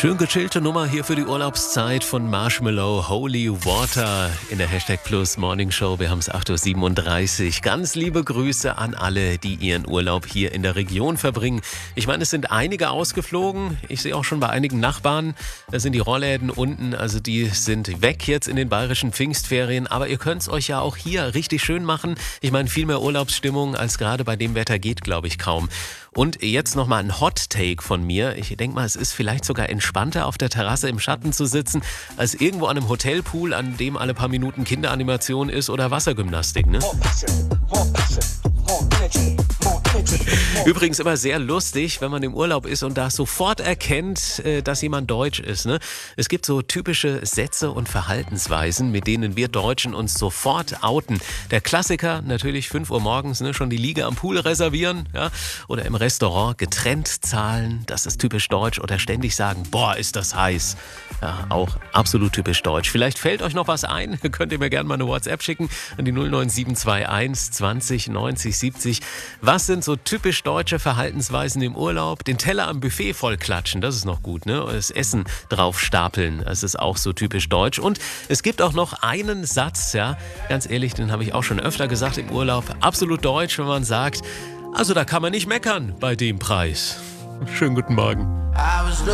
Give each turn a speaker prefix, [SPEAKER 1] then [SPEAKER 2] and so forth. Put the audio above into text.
[SPEAKER 1] Schön gechillte Nummer hier für die Urlaubszeit von Marshmello, Holy Water in der Hashtag Plus Morning Show. Wir haben es 8.37 Uhr. Ganz liebe Grüße an alle, die ihren Urlaub hier in der Region verbringen. Ich meine, es sind einige ausgeflogen. Ich sehe auch schon bei einigen Nachbarn, da sind die Rollläden unten, also die sind weg jetzt in den bayerischen Pfingstferien. Aber ihr könnt es euch ja auch hier richtig schön machen. Ich meine, viel mehr Urlaubsstimmung als gerade bei dem Wetter geht, glaube ich, kaum. Und jetzt nochmal ein Hot Take von mir. Ich denke mal, es ist vielleicht sogar entspannter, auf der Terrasse im Schatten zu sitzen, als irgendwo an einem Hotelpool, an dem alle paar Minuten Kinderanimation ist oder Wassergymnastik, ne? Übrigens immer sehr lustig, wenn man im Urlaub ist und da sofort erkennt, dass jemand deutsch ist, ne? Es gibt so typische Sätze und Verhaltensweisen, mit denen wir Deutschen uns sofort outen. Der Klassiker, natürlich 5 Uhr morgens, ne, schon die Liege am Pool reservieren, ja? Oder im Restaurant getrennt zahlen, das ist typisch deutsch. Oder ständig sagen, boah, ist das heiß. Ja, auch absolut typisch deutsch. Vielleicht fällt euch noch was ein, könnt ihr mir gerne mal eine WhatsApp schicken an die 09721 20 90 70. Was sind so typisch deutsche Verhaltensweisen im Urlaub? Den Teller am Buffet vollklatschen, das ist noch gut, ne? Das Essen drauf stapeln, das ist auch so typisch deutsch. Und es gibt auch noch einen Satz, ja, ganz ehrlich, den habe ich auch schon öfter gesagt im Urlaub. Absolut deutsch, wenn man sagt, also da kann man nicht meckern bei dem Preis. Schönen guten Morgen.